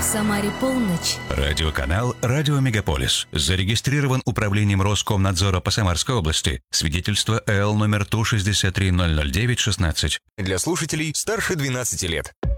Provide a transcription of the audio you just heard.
Самаре полночь. Радиоканал «Радио Мегаполис». Зарегистрирован Управлением Роскомнадзора по Самарской области. Свидетельство ЭЛ номер ТУ 63009-16. Для слушателей старше 12 лет.